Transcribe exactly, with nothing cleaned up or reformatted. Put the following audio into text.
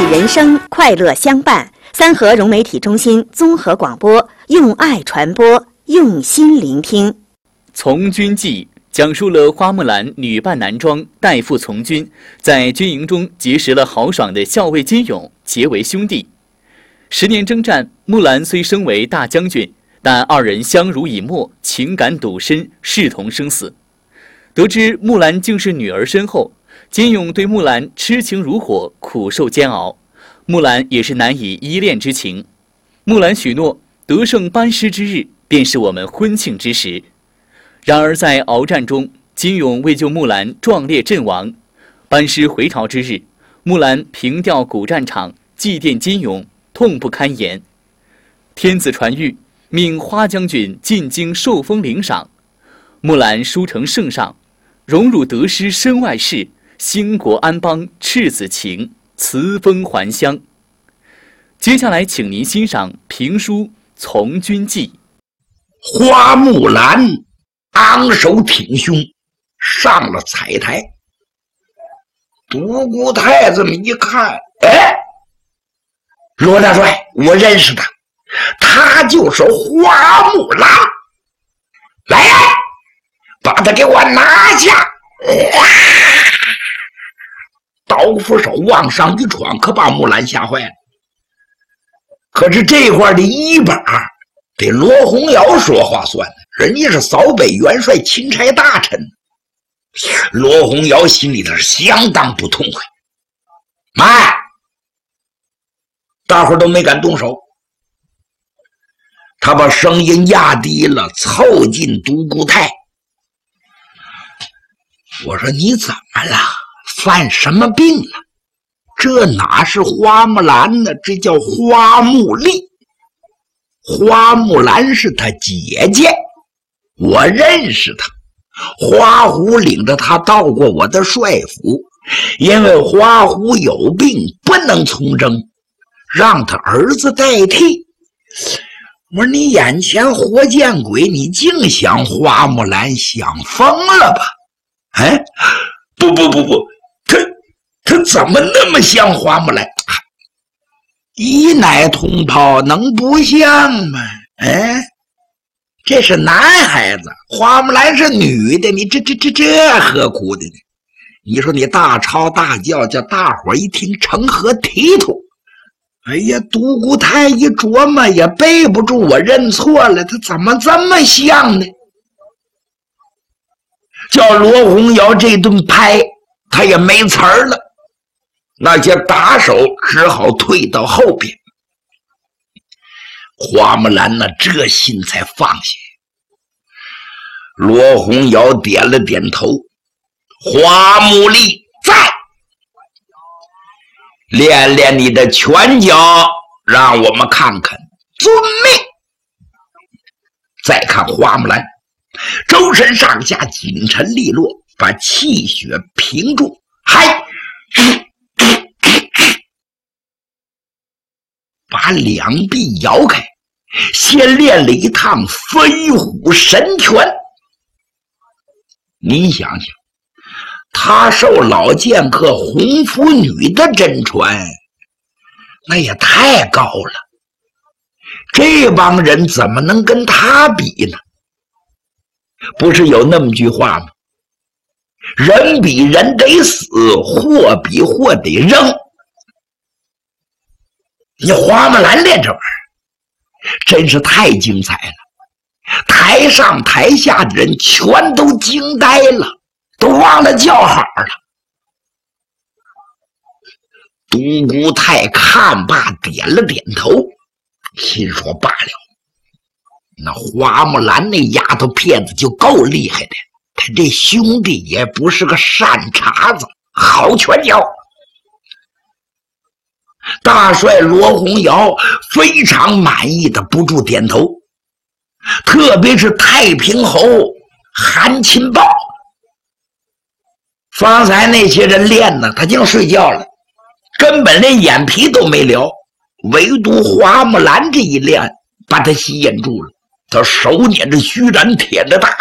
人生，快乐相伴。三河融媒体中心综合广播，用爱传播，用心聆听。 从军记讲述了花木兰女扮男装代父从军，在军营中结识了豪爽的校尉金勇，结为兄弟。十年征战，木兰虽升为大将军，但二人相濡以沫，情感笃深，视同生死。得知木兰竟是女儿身后，金勇对木兰痴情如火，苦受煎熬。木兰也是难以依恋之情。木兰许诺，得胜班师之日，便是我们婚庆之时。然而在鏖战中，金勇为救木兰壮烈阵亡。班师回朝之日，木兰凭吊古战场，祭奠金勇，痛不堪言。天子传谕，命花将军进京受封领赏。木兰书成圣上，荣辱得失身外事，兴国安邦赤子情，辞封还乡。接下来请您欣赏评书《从军记》。 花木兰昂首挺胸上了彩台，独孤太这么一看，哎，罗大帅，我认识他，他就是花木兰，来呀，把他给我拿下！刀斧手往上一闯，可把木兰吓坏了。可是这块的一把得罗洪尧说话算的，人家是扫北元帅钦差大臣。罗洪尧心里头是相当不痛快，慢，大伙儿都没敢动手。他把声音压低了，凑近独孤太，我说你怎么了？犯什么病了？这哪是花木兰呢？这叫花木丽。花木兰是他姐姐，我认识他。花虎领着他到过我的帅府，因为花虎有病不能从征，让他儿子代替。我说你眼前活见鬼，你净想花木兰，想疯了吧？哎，不不不不，他他怎么那么像花木兰？一奶同胞能不像吗？哎，这是男孩子，花木兰是女的，你这这这这何苦的呢？你说你大吵大叫，叫大伙一听成何体统？哎呀，独孤太一琢磨也背不住，我认错了，他怎么这么像呢？叫罗洪尧这顿拍，他也没词儿了。那些打手只好退到后边。花木兰呢，这心才放下。罗洪尧点了点头，花木丽在，练练你的拳脚，让我们看看。遵命。再看花木兰，周身上下紧沉利落，把气血平住，嗨，把两臂摇开，先练了一趟飞虎神拳。你想想，他受老剑客红拂女的真传，那也太高了，这帮人怎么能跟他比呢？不是有那么句话吗？人比人得死，货比货得扔。你花木兰练这玩意儿真是太精彩了，台上台下的人全都惊呆了，都忘了叫好了。独孤太看罢点了点头，心说罢了，那花木兰那丫头片子就够厉害的，他这兄弟也不是个善茬子，好拳脚。大帅罗洪尧非常满意的不住点头，特别是太平侯韩钦豹，方才那些人练呢，他净睡觉了，根本连眼皮都没撩，唯独花木兰这一练把他吸引住了。他手捻着虚髯，舔着大